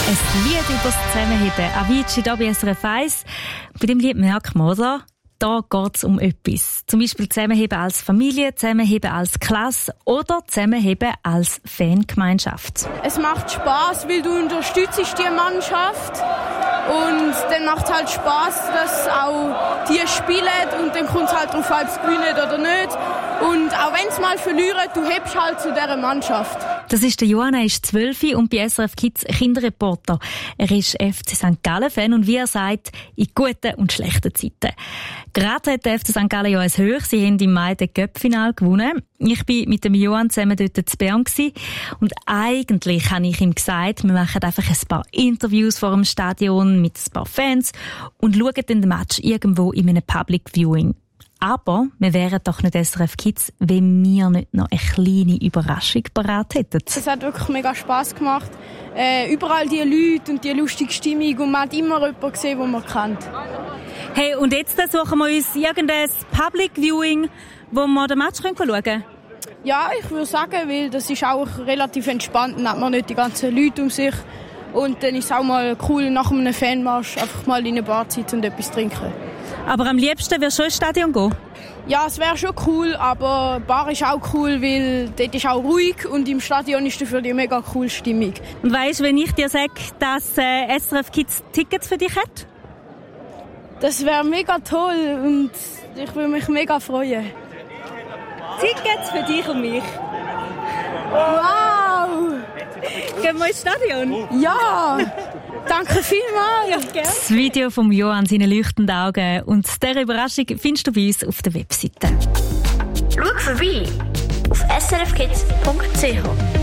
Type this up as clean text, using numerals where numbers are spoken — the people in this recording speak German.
Ein Lied über das Zusammenheben. Avicii hier bei SRF 1. Bei dem Lied merkt man, oder? Da geht es um etwas. Zum Beispiel Zusammenheben als Familie, Zusammenheben als Klasse oder Zusammenheben als Fangemeinschaft. Es macht Spass, weil du unterstützt die Mannschaft. Und dann macht es halt Spass, dass auch die spielen und dann kommt es halt darauf an, ob sie gewinnen oder nicht. Und auch wenn sie mal verlieren, du hebst halt zu dieser Mannschaft. Das ist der Johann, er ist 12 und bei SRF Kids Kinderreporter. Er ist FC St. Gallen-Fan und wie er sagt, in guten und schlechten Zeiten. Gerade hat der FC St. Gallen ja ein Hoch. Sie haben im Mai den Cup-Final gewonnen. Ich war mit dem Johann zusammen dort in Bern und eigentlich habe ich ihm gesagt, wir machen einfach ein paar Interviews vor dem Stadion mit ein paar Fans und schauen dann den Match irgendwo in einem Public Viewing. Aber wir wären doch nicht SRF Kids, wenn wir nicht noch eine kleine Überraschung parat hätten. Es hat wirklich mega Spass gemacht. Überall die Leute und die lustige Stimmung und man hat immer jemanden gesehen, den man kennt. Hey, und jetzt suchen wir uns irgendein Public Viewing, wo wir den Match schauen können? Ja, ich würde sagen, weil das ist auch relativ entspannt. Dann hat man nicht die ganzen Leute um sich. Und dann ist es auch mal cool, nach einem Fanmarsch einfach mal in eine Bar zu sitzen und etwas trinken. Aber am liebsten wirst du schon ins Stadion gehen? Ja, es wäre schon cool, aber Bar ist auch cool, weil dort ist auch ruhig und im Stadion ist dafür die mega coole Stimmung. Und weisst, wenn ich dir sage, dass SRF Kids Tickets für dich hat? Das wäre mega toll und ich würde mich mega freuen. Tickets für dich und mich. Wow! Gehen wir ins Stadion? Ja! Danke vielmals! Ja, das Video von Johann, seine leuchtenden Augen und diese Überraschung findest du bei uns auf der Webseite. Schau vorbei auf srfkids.ch.